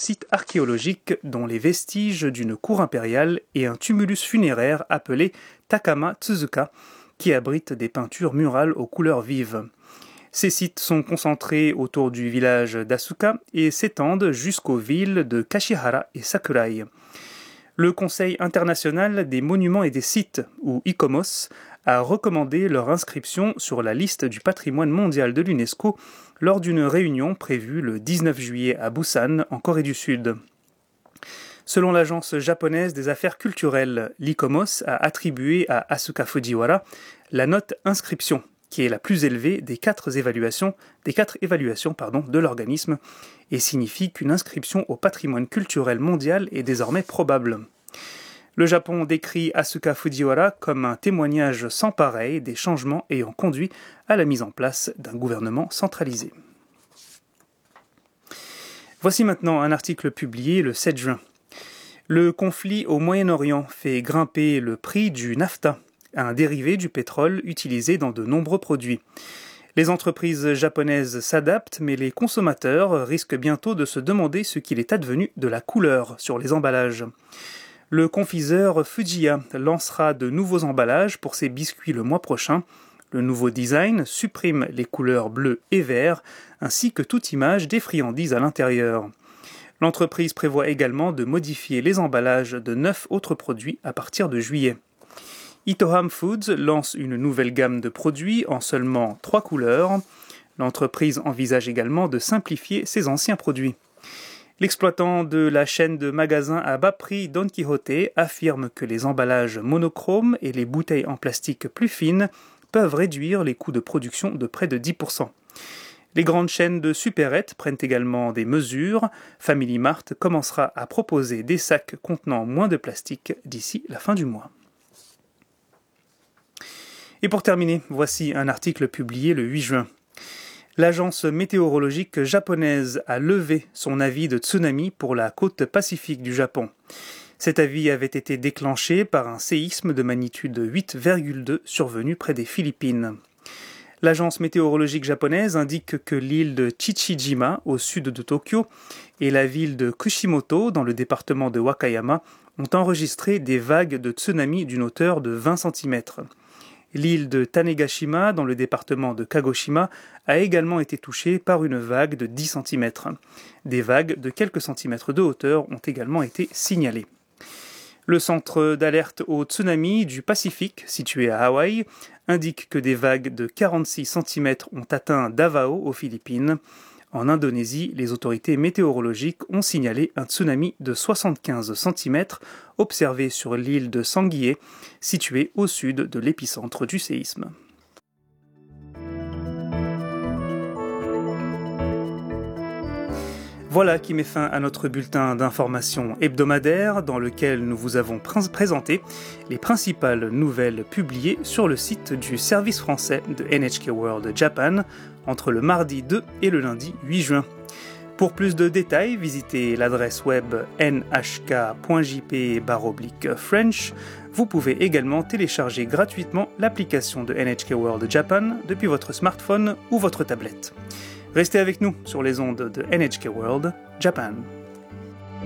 site archéologique dont les vestiges d'une cour impériale et un tumulus funéraire appelé Takama Tsuzuka, qui abrite des peintures murales aux couleurs vives. Ces sites sont concentrés autour du village d'Asuka et s'étendent jusqu'aux villes de Kashihara et Sakurai. Le Conseil international des monuments et des sites, ou ICOMOS, a recommandé leur inscription sur la liste du patrimoine mondial de l'UNESCO lors d'une réunion prévue le 19 juillet à Busan, en Corée du Sud. Selon l'agence japonaise des affaires culturelles, l'ICOMOS a attribué à Asuka Fujiwara la note inscription, qui est la plus élevée des quatre évaluations de l'organisme, et signifie qu'une inscription au patrimoine culturel mondial est désormais probable. Le Japon décrit Asuka Fujiwara comme un témoignage sans pareil des changements ayant conduit à la mise en place d'un gouvernement centralisé. Voici maintenant un article publié le 7 juin. Le conflit au Moyen-Orient fait grimper le prix du nafta, un dérivé du pétrole utilisé dans de nombreux produits. Les entreprises japonaises s'adaptent, mais les consommateurs risquent bientôt de se demander ce qu'il est advenu de la couleur sur les emballages. Le confiseur Fujiya lancera de nouveaux emballages pour ses biscuits le mois prochain. Le nouveau design supprime les couleurs bleu et vert, ainsi que toute image des friandises à l'intérieur. L'entreprise prévoit également de modifier les emballages de 9 autres produits à partir de juillet. Itoham Foods lance une nouvelle gamme de produits en seulement 3 couleurs. L'entreprise envisage également de simplifier ses anciens produits. L'exploitant de la chaîne de magasins à bas prix Don Quijote affirme que les emballages monochromes et les bouteilles en plastique plus fines peuvent réduire les coûts de production de près de 10%. Les grandes chaînes de supérettes prennent également des mesures. Family Mart commencera à proposer des sacs contenant moins de plastique d'ici la fin du mois. Et pour terminer, voici un article publié le 8 juin. L'agence météorologique japonaise a levé son avis de tsunami pour la côte pacifique du Japon. Cet avis avait été déclenché par un séisme de magnitude 8,2 survenu près des Philippines. L'agence météorologique japonaise indique que l'île de Chichijima, au sud de Tokyo, et la ville de Kushimoto, dans le département de Wakayama, ont enregistré des vagues de tsunami d'une hauteur de 20 cm. L'île de Tanegashima, dans le département de Kagoshima, a également été touchée par une vague de 10 cm. Des vagues de quelques centimètres de hauteur ont également été signalées. Le centre d'alerte au tsunami du Pacifique, situé à Hawaï, indique que des vagues de 46 cm ont atteint Davao aux Philippines. En Indonésie, les autorités météorologiques ont signalé un tsunami de 75 cm observé sur l'île de Sangihe, située au sud de l'épicentre du séisme. Voilà qui met fin à notre bulletin d'information hebdomadaire dans lequel nous vous avons présenté les principales nouvelles publiées sur le site du service français de NHK World Japan entre le mardi 2 et le lundi 8 juin. Pour plus de détails, visitez l'adresse web nhk.jp/French. Vous pouvez également télécharger gratuitement l'application de NHK World Japan depuis votre smartphone ou votre tablette. Restez avec nous sur les ondes de NHK World Japan.